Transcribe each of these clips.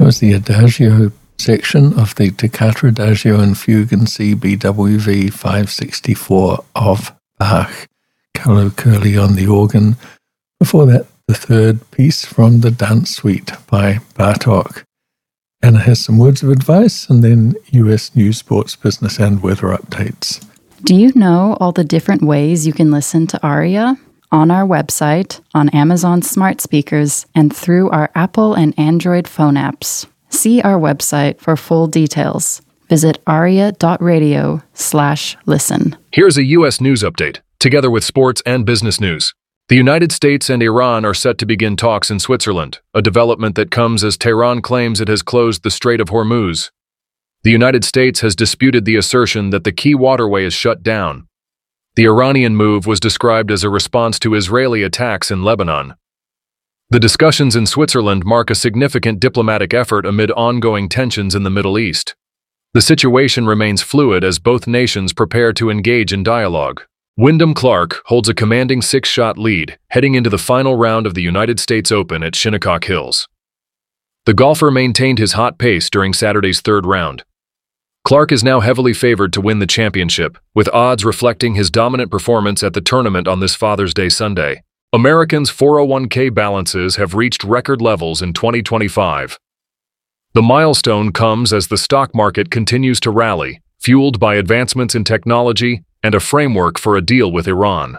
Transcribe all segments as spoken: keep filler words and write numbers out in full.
That was the Adagio section of the Toccata Adagio and Fugue in C B W V five sixty-four of Bach. Carlo Curli on the organ. Before that, the third piece from the Dance Suite by Bartók. Anna has some words of advice, and then U S news, sports, business, and weather updates. Do you know all the different ways you can listen to Aria? On our website, on Amazon smart speakers, and through our Apple and Android phone apps. See our website for full details. Visit aria.radio slash listen. Here's a U S news update, together with sports and business news. The United States and Iran are set to begin talks in Switzerland, a development that comes as Tehran claims it has closed the Strait of Hormuz. The United States has disputed the assertion that the key waterway is shut down. The Iranian move was described as a response to Israeli attacks in Lebanon. The discussions in Switzerland mark a significant diplomatic effort amid ongoing tensions in the Middle East. The situation remains fluid as both nations prepare to engage in dialogue. Wyndham Clark holds a commanding six-shot lead, heading into the final round of the United States Open at Shinnecock Hills. The golfer maintained his hot pace during Saturday's third round. Clark is now heavily favored to win the championship, with odds reflecting his dominant performance at the tournament on this Father's Day Sunday. Americans' four oh one k balances have reached record levels in twenty twenty-five. The milestone comes as the stock market continues to rally, fueled by advancements in technology and a framework for a deal with Iran.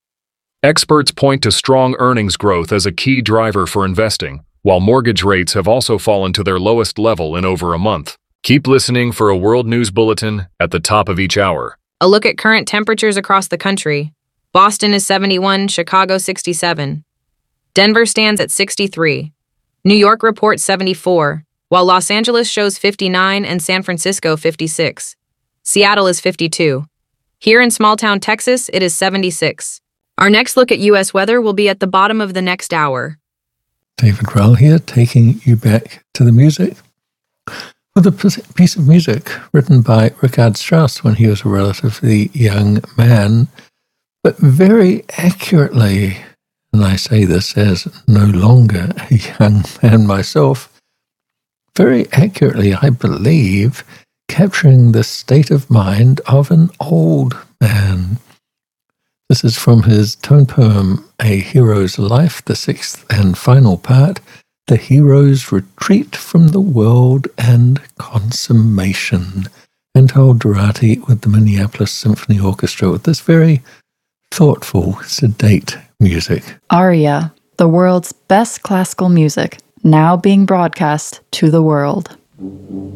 Experts point to strong earnings growth as a key driver for investing, while mortgage rates have also fallen to their lowest level in over a month. Keep listening for a world news bulletin at the top of each hour. A look at current temperatures across the country. Boston is seventy-one, Chicago sixty-seven. Denver stands at sixty-three. New York reports seventy-four, while Los Angeles shows fifty-nine and San Francisco fifty-six. Seattle is fifty-two. Here in small-town Texas, it is seventy-six. Our next look at U S weather will be at the bottom of the next hour. David Rell here, taking you back to the music. With a piece of music written by Richard Strauss when he was a relatively young man, but very accurately, and I say this as no longer a young man myself, very accurately, I believe, capturing the state of mind of an old man. This is from his tone poem, A Hero's Life, the sixth and final part, The Hero's Retreat from the World and Consummation. Antal Durati with the Minneapolis Symphony Orchestra with this very thoughtful, sedate music. Aria, the world's best classical music, now being broadcast to the world.